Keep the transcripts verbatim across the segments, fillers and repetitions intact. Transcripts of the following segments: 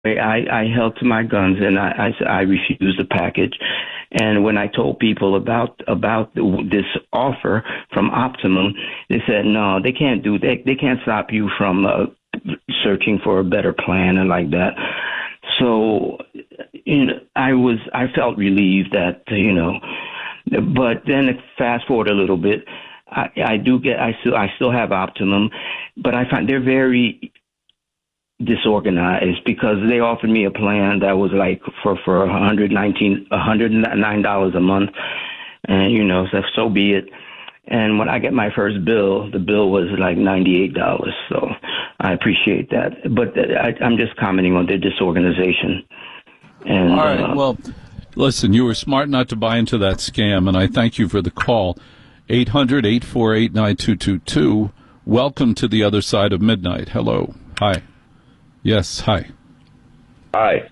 I, I held to my guns and I, I, s- I refused the package. And when I told people about about this offer from Optimum, they said no, they can't do that. They can't stop you from uh, searching for a better plan and like that. So, you know, I was I felt relieved that you know, but then fast forward a little bit. I, I do get I still I still have Optimum, but I find they're very disorganized because they offered me a plan that was like for for one hundred nineteen one hundred nine dollars a month, and you know so so be it. And when I get my first bill, the bill was like ninety-eight dollars. So I appreciate that, but I, I'm just commenting on their disorganization. And All right. uh, Well, listen, you were smart not to buy into that scam, and I thank you for the call. eight hundred, eight four eight, nine two two two. Welcome to the other side of midnight. Hello. Hi. Yes, hi. Hi.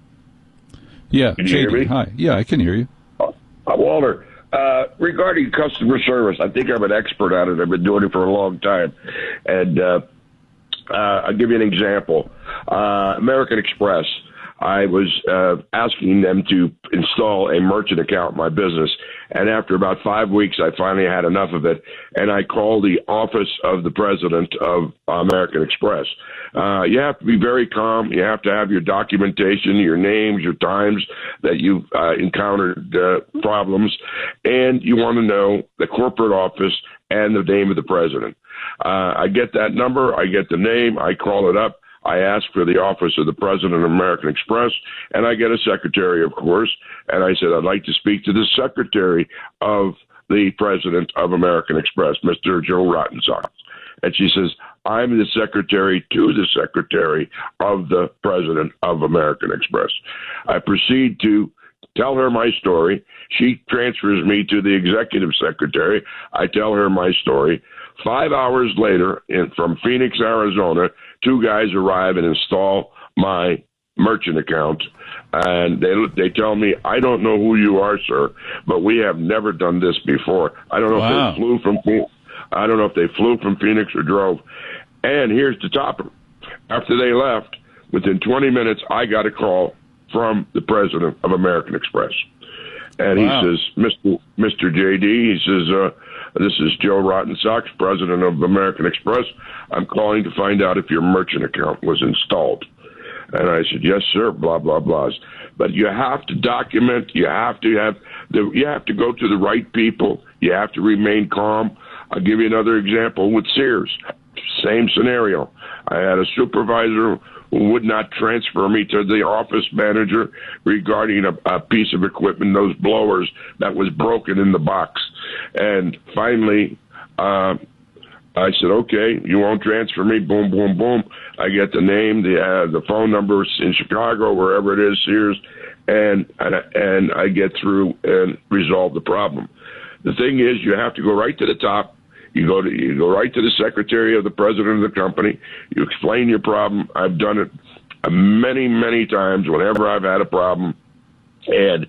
Yeah, Can you hear J D, me? hi. Yeah, I can hear you. Uh, Walter, uh, regarding customer service, I think I'm an expert at it. I've been doing it for a long time. And uh, uh, I'll give you an example. Uh, American Express, I was uh, asking them to install a merchant account in my business. And after about five weeks, I finally had enough of it. And I called the office of the president of American Express. Uh, you have to be very calm. You have to have your documentation, your names, your times that you've uh, encountered uh, problems. And you want to know the corporate office and the name of the president. Uh, I get that number. I get the name. I call it up. I ask for the office of the president of American Express, and I get a secretary, of course. And I said, I'd like to speak to the secretary of the president of American Express, Mister Joe Rottensock. And she says, I'm the secretary to the secretary of the president of American Express. I proceed to tell her my story. She transfers me to the executive secretary. I tell her my story. Five hours later, in, from Phoenix, Arizona, two guys arrive and install my merchant account, and they they tell me, I don't know who you are, sir, but we have never done this before. I don't know Wow. if they flew from Phoenix. I don't know if they flew from Phoenix or drove. And here's the topper. After they left, within twenty minutes, I got a call from the president of American Express. And Wow. he says, Mister Mister J D, he says, uh, this is Joe Rottensock, president of American Express. I'm calling to find out if your merchant account was installed. And I said, yes, sir, blah, blah, blahs. But you have to document. You have to have the, you have to go to the right people. You have to remain calm. I'll give you another example with Sears. Same scenario. I had a supervisor who would not transfer me to the office manager regarding a, a piece of equipment, those blowers that was broken in the box. And finally, uh, I said, okay, you won't transfer me. Boom, boom, boom. I get the name, the uh, the phone number in Chicago, wherever it is, Sears, and, and and I get through and resolve the problem. The thing is, you have to go right to the top. You go to you go right to the secretary of the president of the company. You explain your problem. I've done it many, many times whenever I've had a problem. And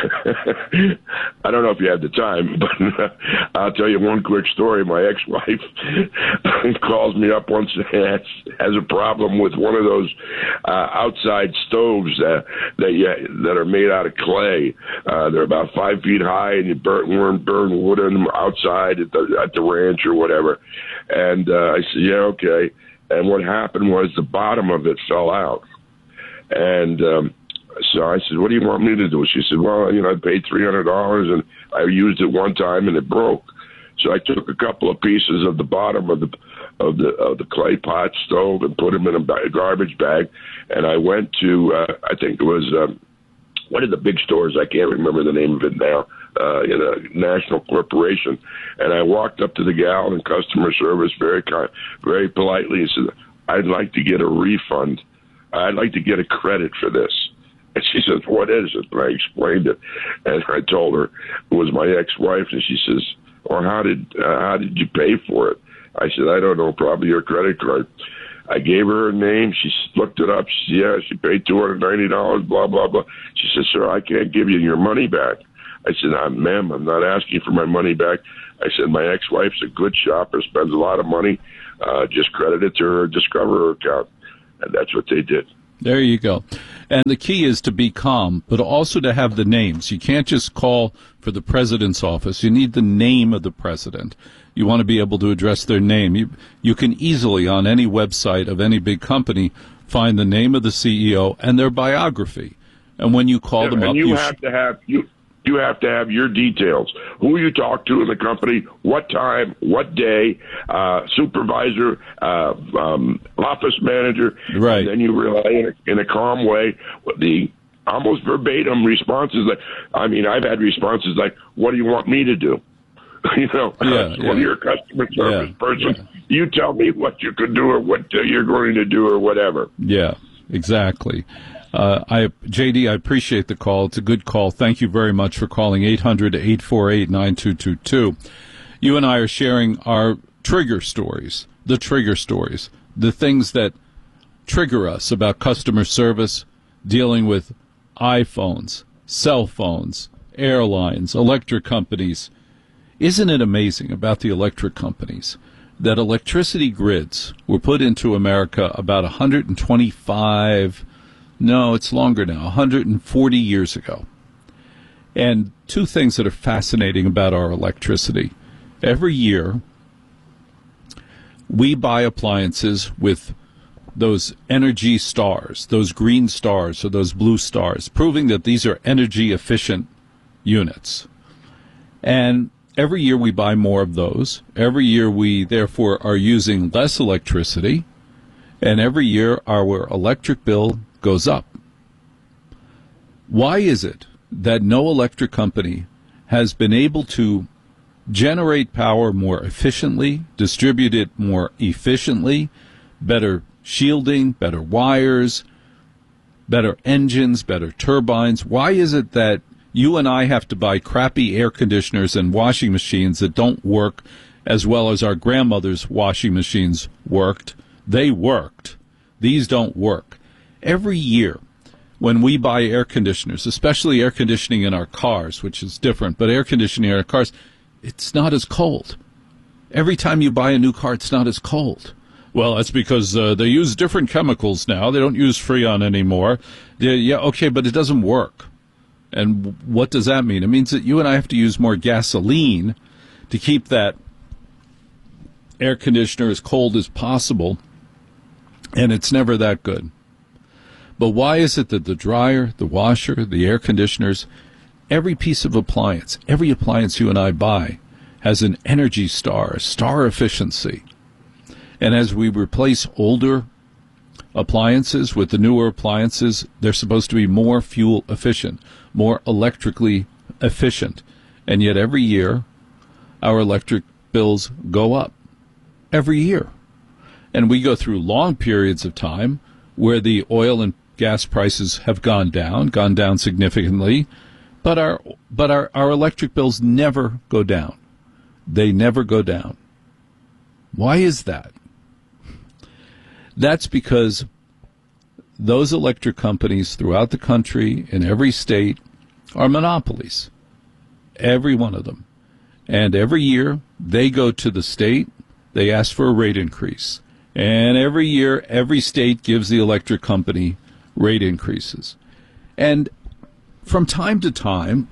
I don't know if you have the time, but I'll tell you one quick story. My ex-wife calls me up once and has, has a problem with one of those uh, outside stoves uh, that you, that are made out of clay. Uh, they're about five feet high, and you burn, burn wood in them outside at the, at the ranch or whatever. And uh, I said, yeah, okay. And what happened was the bottom of it fell out. And um, so I said, what do you want me to do? She said, well, you know, I paid three hundred dollars and I used it one time and it broke. So I took a couple of pieces of the bottom of the of the of the clay pot stove and put them in a ba- garbage bag. And I went to, uh, I think it was um, one of the big stores. I can't remember the name of it now, uh, in a national corporation. And I walked up to the gal in customer service very, kind, very politely and said, I'd like to get a refund. I'd like to get a credit for this. And she says, what is it? And I explained it. And I told her it was my ex-wife. And she says, well, how did uh, how did you pay for it? I said, I don't know, probably your credit card. I gave her her name. She looked it up. She said, yeah, she paid two hundred ninety dollars, blah, blah, blah. She said, sir, I can't give you your money back. I said, uh, ma'am, I'm not asking for my money back. I said, my ex-wife's a good shopper, spends a lot of money. Uh, just credit it to her Discover account. And that's what they did. There you go. And the key is to be calm, but also to have the names. You can't just call for the president's office. You need the name of the president. You want to be able to address their name. You, you can easily, on any website of any big company, find the name of the C E O and their biography. And when you call yeah, them and up, you, you have sh- to have you. You have to have your details, who you talk to in the company, what time, what day, uh, supervisor, uh, um, office manager. Right. And then you relay in a, in a calm way the almost verbatim responses. Like, I mean, I've had responses like, what do you want me to do? You know, yeah, well, yeah. you're a customer service yeah, person. yeah. You tell me what you can do or what uh, you're going to do or whatever. Yeah, exactly. Uh, I, J D, I appreciate the call. It's a good call. Thank you very much for calling eight hundred, eight four eight, nine two two two. You and I are sharing our trigger stories, the trigger stories, the things that trigger us about customer service, dealing with iPhones, cell phones, airlines, electric companies. Isn't it amazing about the electric companies that electricity grids were put into America about one hundred twenty-five No, it's longer now, one hundred forty years ago. And two things that are fascinating about our electricity. Every year, we buy appliances with those energy stars, those green stars or those blue stars, proving that these are energy efficient units. And every year we buy more of those. Every year we, therefore, are using less electricity. And every year our electric bill goes up. Why is it that no electric company has been able to generate power more efficiently, distribute it more efficiently, better shielding, better wires, better engines, better turbines? Why is it that you and I have to buy crappy air conditioners and washing machines that don't work as well as our grandmother's washing machines worked? They worked. These don't work. Every year, when we buy air conditioners, especially air conditioning in our cars, which is different, but air conditioning in our cars, it's not as cold. Every time you buy a new car, it's not as cold. Well, that's because uh, they use different chemicals now. They don't use Freon anymore. They, yeah, okay, but it doesn't work. And what does that mean? It means that you and I have to use more gasoline to keep that air conditioner as cold as possible, and it's never that good. But why is it that the dryer, the washer, the air conditioners, every piece of appliance, every appliance you and I buy has an Energy Star, star efficiency? And as we replace older appliances with the newer appliances, they're supposed to be more fuel efficient, more electrically efficient. And yet every year, our electric bills go up. Every year. And we go through long periods of time where the oil and gas prices have gone down, gone down significantly, but our but our, our electric bills never go down. They never go down. Why is that? That's because those electric companies throughout the country, in every state, are monopolies. Every one of them. And every year, they go to the state, they ask for a rate increase. And every year, every state gives the electric company rate increases. And from time to time,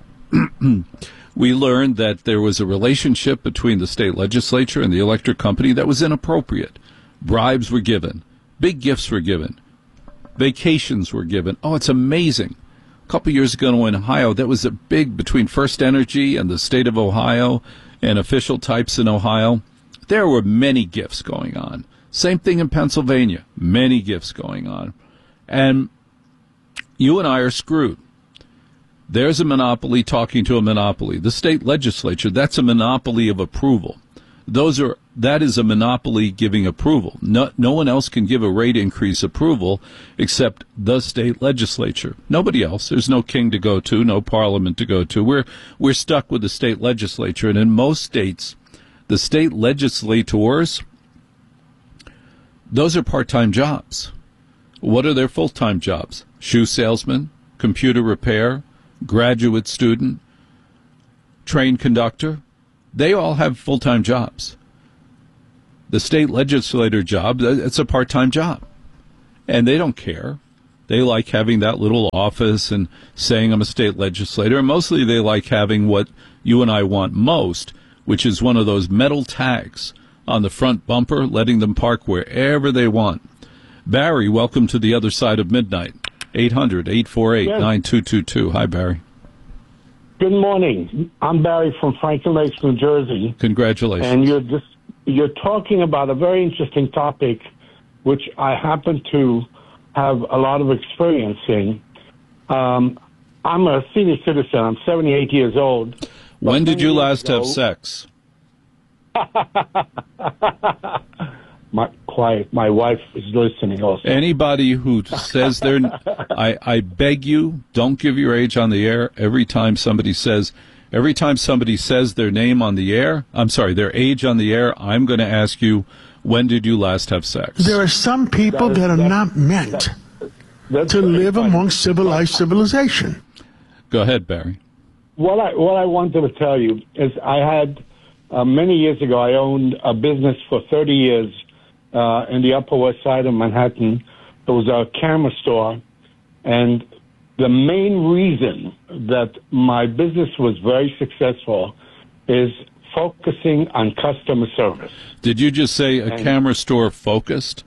we learned that there was a relationship between the state legislature and the electric company that was inappropriate. Bribes were given. Big gifts were given. Vacations were given. Oh, it's amazing. A couple years ago in Ohio, that was a big between First Energy and the state of Ohio and official types in Ohio. There were many gifts going on. Same thing in Pennsylvania. Many gifts going on. And you and I are screwed. There's a monopoly talking to a monopoly. The state legislature, that's a monopoly of approval. Those are that is a monopoly giving approval. No, no one else can give a rate increase approval except the state legislature. Nobody else. There's no king to go to, no parliament to go to. We're we're stuck with the state legislature. And in most states, the state legislators, those are part-time jobs. What are their full-time jobs? Shoe salesman, computer repair, graduate student, train conductor. They all have full-time jobs. The state legislator job, it's a part-time job. And they don't care. They like having that little office and saying I'm a state legislator. And mostly they like having what you and I want most, which is one of those metal tags on the front bumper, letting them park wherever they want. Barry, welcome to the other side of midnight. eight hundred, eight four eight, nine two two two. Hi, Barry. Good morning. I'm Barry from Franklin Lakes, New Jersey. Congratulations. And you're just you're talking about a very interesting topic, which I happen to have a lot of experience in. Um, I'm a senior citizen. I'm seventy-eight years old. When did you last ago, have sex? My quiet. My wife is listening also. Anybody who says their, I, I beg you, don't give your age on the air. Every time somebody says, every time somebody says their name on the air, I'm sorry, their age on the air, I'm going to ask you, when did you last have sex? There are some people that, is, that are not meant that, to live funny. amongst civilized civilization. Go ahead, Barry. What I what I wanted to tell you is I had uh, many years ago I owned a business for thirty years. Uh, in the Upper West Side of Manhattan. It was a camera store, and the main reason that my business was very successful is focusing on customer service. Did you just say a and camera store focused?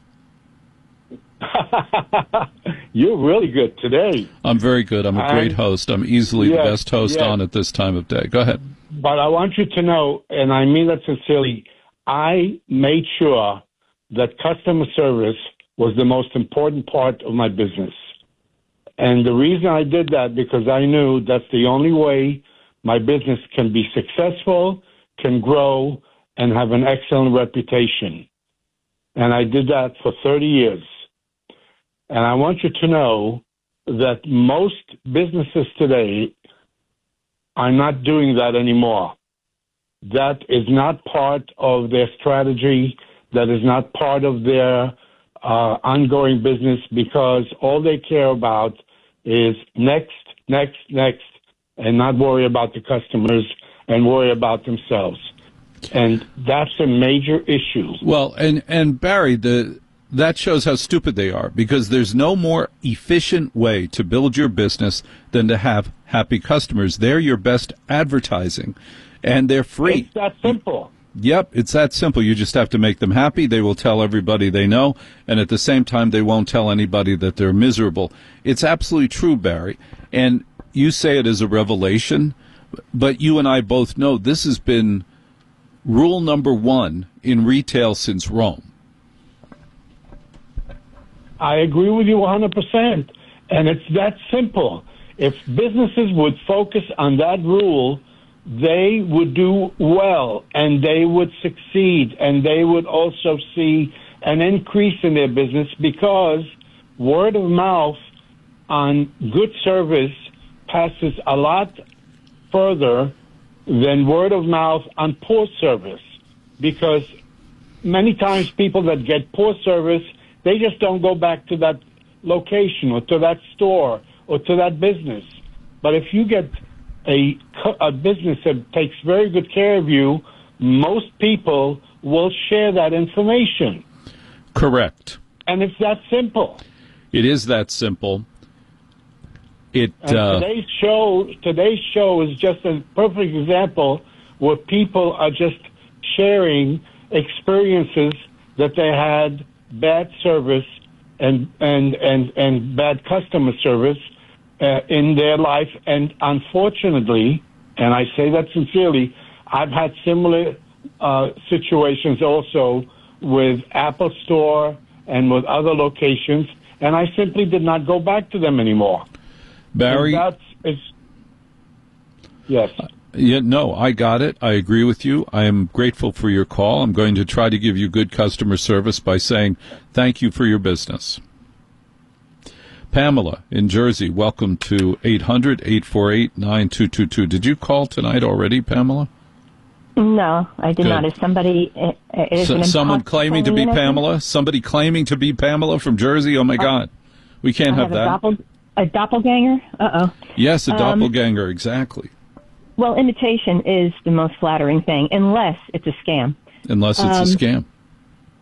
You're really good today. I'm very good. I'm a great and, host. I'm easily yes, the best host yes. on at this time of day. Go ahead. But I want you to know, and I mean that sincerely, I made sure that customer service was the most important part of my business. And the reason I did that, because I knew that's the only way my business can be successful, can grow, and have an excellent reputation. And I did that for thirty years. And I want you to know that most businesses today are not doing that anymore. That is not part of their strategy. That is not part of their uh, ongoing business, because all they care about is next, next, next, and not worry about the customers and worry about themselves. And that's a major issue. Well, and, and Barry, the that shows how stupid they are, because there's no more efficient way to build your business than to have happy customers. They're your best advertising, and they're free. It's that simple. Yep, it's that simple. You just have to make them happy. They will tell everybody they know, and at the same time, they won't tell anybody that they're miserable. It's absolutely true, Barry. And you say it as a revelation, but you and I both know this has been rule number one in retail since Rome. I agree with you one hundred percent, and it's that simple. If businesses would focus on that rule, they would do well, and they would succeed, and they would also see an increase in their business, because word of mouth on good service passes a lot further than word of mouth on poor service, because many times people that get poor service, they just don't go back to that location or to that store or to that business. But if you get A, a business that takes very good care of you, most people will share that information. Correct. And it's that simple. It is that simple. It and uh, today's show today's show is just a perfect example where people are just sharing experiences that they had bad service and and and, and bad customer service Uh, in their life. And unfortunately, and I say that sincerely, I've had similar uh, situations also with Apple Store and with other locations, and I simply did not go back to them anymore. Barry? And that's, it's, yes. Uh, yeah, no, I got it. I agree with you. I am grateful for your call. I'm going to try to give you good customer service by saying thank you for your business. Pamela in Jersey, welcome to eight hundred, eight four eight, nine two two two. Did you call tonight already, Pamela? No, I did Good. not. Is somebody... Uh, is so, someone claiming to be anything? Pamela? Somebody claiming to be Pamela from Jersey? Oh, my uh, God. We can't I have, have that. A, doppel, a doppelganger? Uh-oh. Yes, a um, doppelganger, exactly. Well, imitation is the most flattering thing, unless it's a scam. Unless it's um, a scam.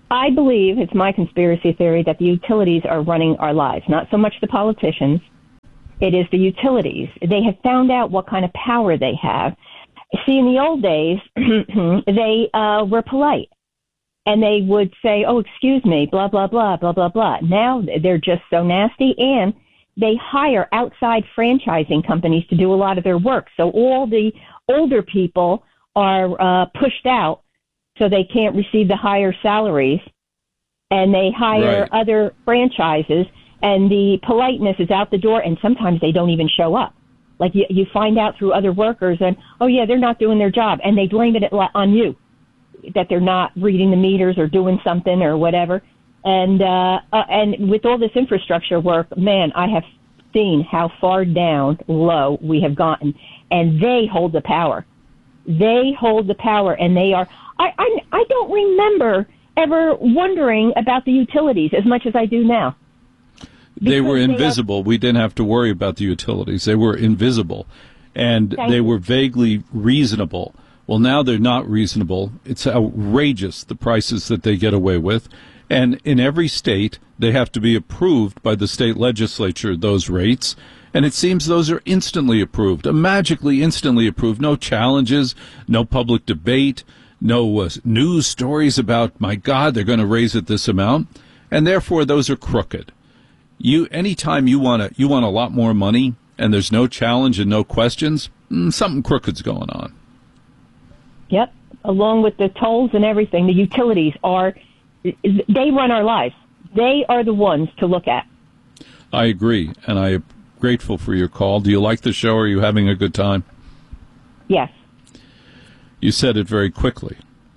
I believe, it's my conspiracy theory, that the utilities are running our lives, not so much the politicians. It is the utilities. They have found out what kind of power they have. See, in the old days, they uh, were polite. And they would say, oh, excuse me, blah, blah, blah, blah, blah, blah. Now they're just so nasty, and they hire outside franchising companies to do a lot of their work. So all the older people are uh, pushed out, so they can't receive the higher salaries, and they hire Right. other franchises, and the politeness is out the door, and sometimes they don't even show up. Like you, you find out through other workers, and, oh, yeah, they're not doing their job, and they blame it on you, that they're not reading the meters or doing something or whatever. And uh, uh, and with all this infrastructure work, man, I have seen how far down low we have gotten, and they hold the power. They hold the power, and they are. I I, I don't remember ever wondering about the utilities as much as I do now. They were Because they invisible. are- We didn't have to worry about the utilities. They were invisible, and Thank they you. were vaguely reasonable. Well, now they're not reasonable. It's outrageous, the prices that they get away with. And in every state, they have to be approved by the state legislature, those rates. And it seems those are instantly approved, uh, magically instantly approved. No challenges, no public debate, no uh, news stories about, my God, they're going to raise it this amount. And therefore, those are crooked. You, anytime you want to, you want a lot more money, and there's no challenge and no questions, mm, something crooked's going on. Yep. Along with the tolls and everything, the utilities are, they run our lives. They are the ones to look at. I agree, and I am grateful for your call. Do you like the show? Or are you having a good time? Yes. You said it very quickly.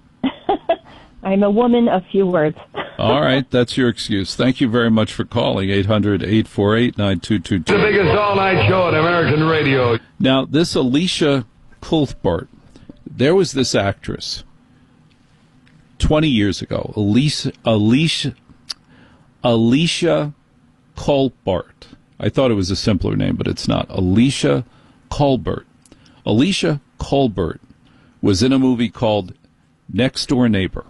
I'm a woman of few words. All right, that's your excuse. Thank you very much for calling, eight hundred, eight four eight, nine two two two. The biggest all-night show on American radio. Now, this Alicia Cuthbert, there was this actress twenty years ago, Alicia, Alicia, Alicia Colbert. I thought it was a simpler name, but it's not. Alicia Colbert. Alicia Colbert was in a movie called Next Door Neighbor.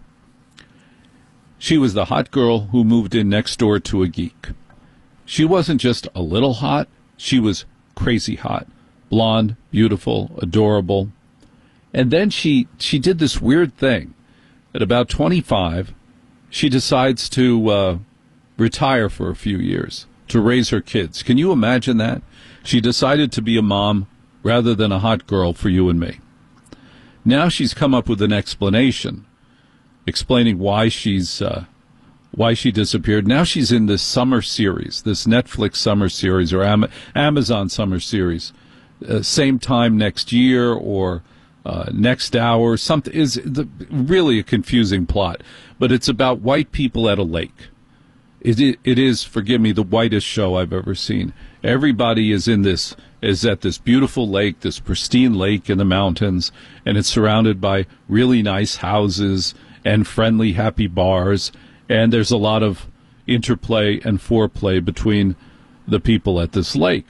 She was the hot girl who moved in next door to a geek. She wasn't just a little hot, she was crazy hot. Blonde, beautiful, adorable. And then she, she did this weird thing. At about twenty-five, she decides to uh, retire for a few years to raise her kids. Can you imagine that? She decided to be a mom rather than a hot girl for you and me. Now she's come up with an explanation, explaining why she's uh, why she disappeared. Now she's in this summer series, this Netflix summer series or Am- Amazon summer series, uh, same time next year or uh, next hour. Something is the, really a confusing plot, but it's about white people at a lake. It, it, it is, forgive me, the whitest show I've ever seen. Everybody is in this, is at this beautiful lake, this pristine lake in the mountains, and it's surrounded by really nice houses and friendly, happy bars, and there's a lot of interplay and foreplay between the people at this lake.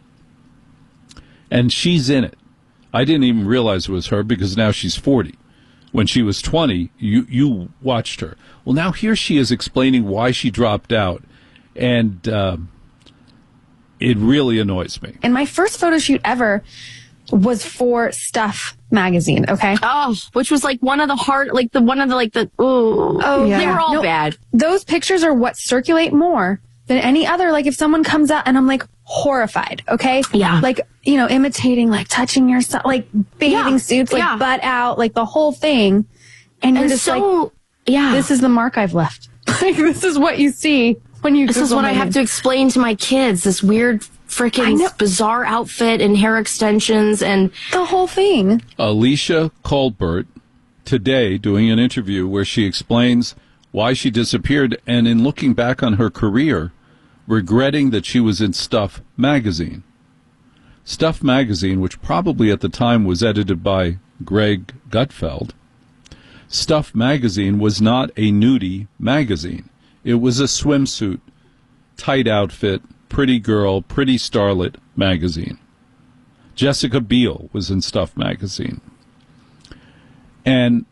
And she's in it. I didn't even realize it was her because now she's forty. When she was twenty, you, you watched her. Well, now here she is explaining why she dropped out, and uh, it really annoys me. And my first photo shoot ever was for Stuff magazine, okay? Oh, which was like one of the hard, like the one of the, like the, ooh. Oh, They yeah. were all No, bad. Those pictures are what circulate more than any other. Like if someone comes out and I'm like horrified, okay? Yeah. Like, you know, imitating, like touching yourself, like bathing Yeah. suits, like Yeah. butt out, like the whole thing. And you're And just so, like, yeah. this is the mark I've left. Like this is what you see when you This is Google what my I have name. to explain to my kids. This weird I freaking know. bizarre outfit and hair extensions and The whole thing. Alicia Colbert today doing an interview where she explains why she disappeared, and in looking back on her career, regretting that she was in Stuff magazine. Stuff magazine, which probably at the time was edited by Greg Gutfeld. Stuff magazine was not a nudie magazine. It was a swimsuit, tight outfit, pretty girl, pretty starlet magazine. Jessica Biel was in Stuff magazine. And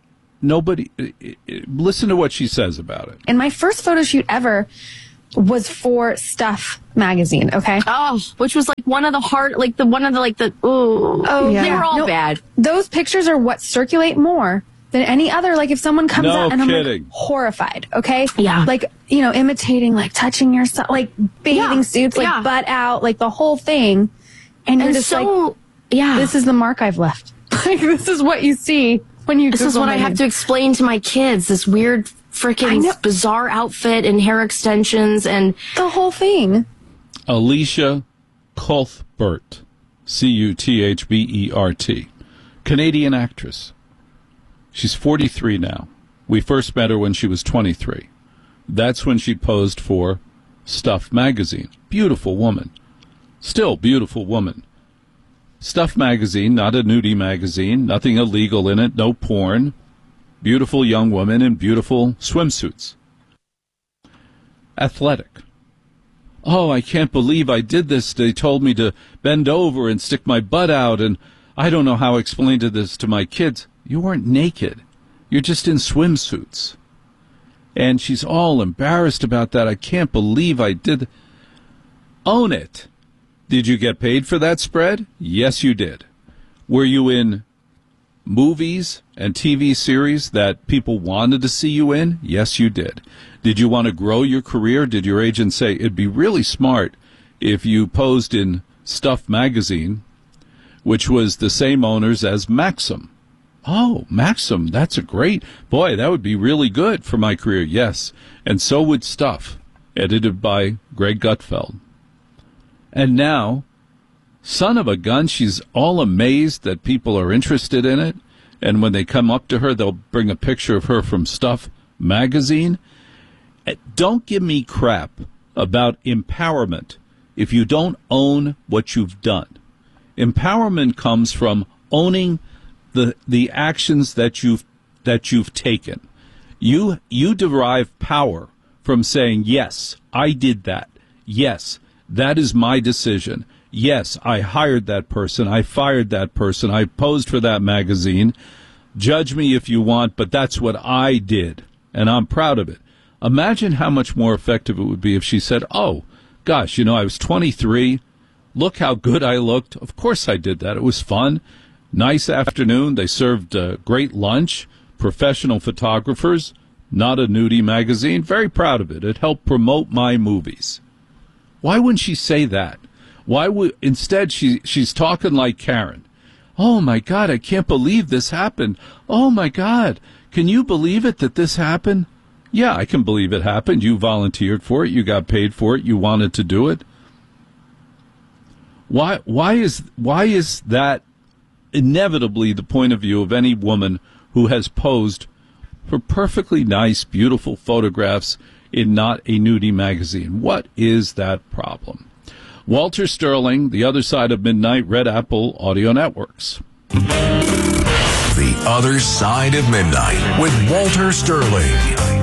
nobody, listen to what she says about it. And my first photo shoot ever was for Stuff magazine, okay? Oh, which was like one of the hard, like the one of the, like the, ooh. Oh, They yeah. were all No, bad. Those pictures are what circulate more than any other. Like if someone comes No out and kidding. I'm like horrified, okay? Yeah. Like, you know, imitating, like touching yourself, like bathing Yeah. suits, like Yeah. butt out, like the whole thing. And you're And just so, like, yeah. this is the mark I've left. Like, this is what you see when you This Google is what my I have name. to explain to my kids. This weird I freaking know. bizarre outfit and hair extensions and The whole thing. Alicia Cuthbert, C U T H B E R T, Canadian actress. She's forty-three now. We first met her when she was twenty-three. That's when she posed for Stuff magazine. Beautiful woman. Still beautiful woman. Stuff magazine, not a nudie magazine, nothing illegal in it, no porn. Beautiful young woman in beautiful swimsuits. Athletic. Oh, I can't believe I did this. They told me to bend over and stick my butt out, and I don't know how I explained this to my kids. You weren't naked. You're just in swimsuits. And she's all embarrassed about that. I can't believe I did. Own it. Did you get paid for that spread? Yes, you did. Were you in movies and T V series that people wanted to see you in? Yes, you did. Did you want to grow your career? Did your agent say, it'd be really smart if you posed in Stuff magazine, which was the same owners as Maxim? Oh, Maxim, that's a great, boy, that would be really good for my career. Yes, and so would Stuff, edited by Greg Gutfeld. And now, son of a gun, she's all amazed that people are interested in it. And when they come up to her, they'll bring a picture of her from Stuff magazine. Don't give me crap about empowerment if you don't own what you've done. Empowerment comes from owning the the actions that you've that you've taken. You you derive power from saying, yes, I did that. Yes, that is my decision. Yes, I hired that person. I fired that person. I posed for that magazine. Judge me if you want, but that's what I did, and I'm proud of it. Imagine how much more effective it would be if she said, oh, gosh, you know, I was twenty-three. Look how good I looked. Of course I did that. It was fun. Nice afternoon. They served a great lunch. Professional photographers. Not a nudie magazine. Very proud of it. It helped promote my movies. Why wouldn't she say that? Why would instead she she's talking like Karen? Oh my God, I can't believe this happened. Oh my God, can you believe it that this happened? Yeah, I can believe it happened. You volunteered for it. You got paid for it. You wanted to do it. Why why is why is that inevitably the point of view of any woman who has posed for perfectly nice, beautiful photographs in not a nudie magazine? What is that problem? Walter Sterling, The Other Side of Midnight, Red Apple Audio Networks. The Other Side of Midnight with Walter Sterling.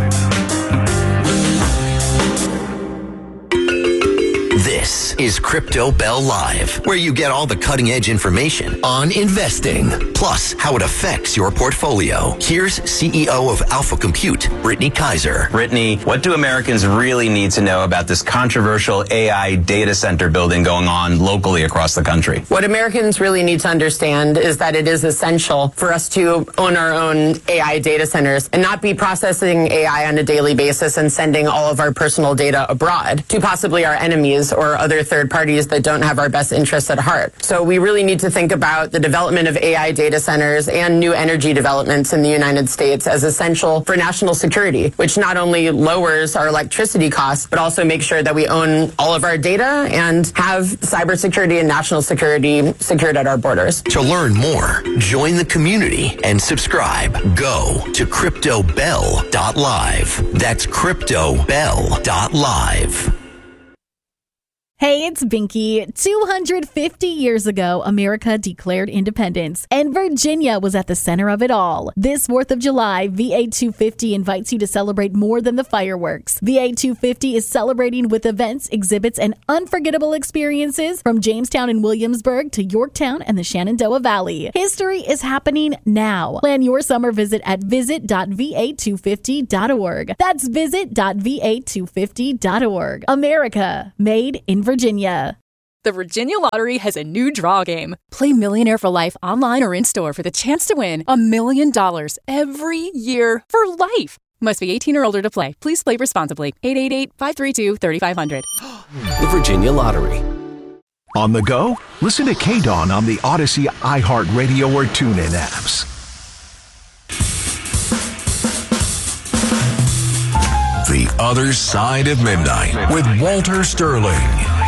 This is Crypto Bell Live, where you get all the cutting-edge information on investing, plus how it affects your portfolio. Here's C E O of Alpha Compute, Brittany Kaiser. Brittany, what do Americans really need to know about this controversial A I data center building going on locally across the country? What Americans really need to understand is that it is essential for us to own our own A I data centers and not be processing A I on a daily basis and sending all of our personal data abroad to possibly our enemies or other third parties that don't have our best interests at heart. So we really need to think about the development of A I data centers and new energy developments in the United States as essential for national security, which not only lowers our electricity costs, but also makes sure that we own all of our data and have cybersecurity and national security secured at our borders. To learn more, join the community and subscribe. Go to crypto bell dot live. That's crypto bell dot live. Hey, it's Binky. two hundred fifty years ago, America declared independence, and Virginia was at the center of it all. This fourth of July, V A two fifty invites you to celebrate more than the fireworks. V A two fifty is celebrating with events, exhibits, and unforgettable experiences from Jamestown and Williamsburg to Yorktown and the Shenandoah Valley. History is happening now. Plan your summer visit at visit dot v a two fifty dot org. That's visit dot v a two fifty dot org. America, made in Virginia. The Virginia Lottery has a new draw game. Play Millionaire for Life online or in-store for the chance to win a million dollars every year for life. Must be eighteen or older to play. Please play responsibly. eight eight eight, five three two, three five zero zero. The Virginia Lottery. On the go? Listen to K-Dawn on the Odyssey, iHeartRadio, or TuneIn apps. The Other Side of Midnight with Walter Sterling.